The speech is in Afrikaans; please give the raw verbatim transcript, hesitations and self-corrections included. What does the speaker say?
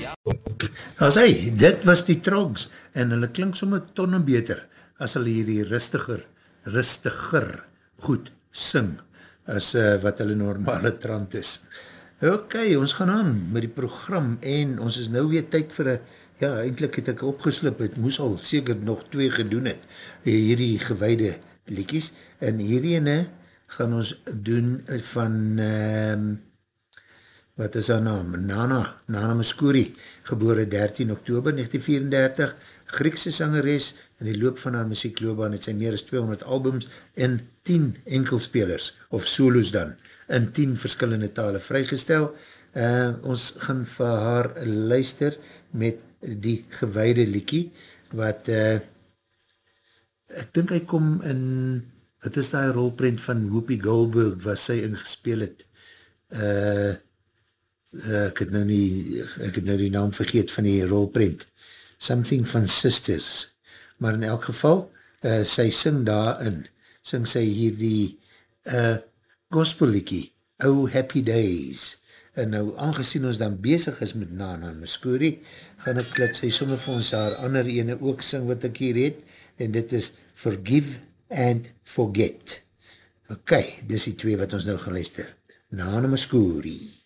As hy, dit was die Trogs, en hulle klink sommer tonne beter, as hulle hierdie rustiger, rustiger goed sing, as uh, wat hulle normale trant is. Ok, ons gaan aan met die program, en ons is nou weer tyd vir een, ja, eindelijk het ek opgeslip, het moes al seker nog twee gedoen het, hierdie gewyde liedjies, en hierdie ene gaan ons doen van, um, wat is haar naam? Nana, Nana Mouskouri, gebore dertien oktober negentien vierendertig, Griekse sangeres, in die loop van haar muziekloopbaan het sy meer as tweehonderd albums en tien enkelspelers, of solos dan, in tien verskillende tale vrygestel. Uh, ons gaan vir haar luister met die gewyde liedjie, wat uh, ek dink hy kom in, wat is die rolprent van Whoopi Goldberg, wat sy ingespeel het, uh, uh, ek het nou nie, ek het nou die naam vergeet van die rolprent, Something van Sisters, maar in elk geval, uh, sy sing daarin, sing sy hier die uh, gospellikie, Oh Happy Days, en nou aangezien ons dan bezig is met Nana Mouskouri, gaan ek dat sy sommer vir ons haar ander ene ook sing wat ek hier het, en dit is Forgive and Forget. Ok, dis die twee wat ons nou gaan luister. Nana Mouskouri.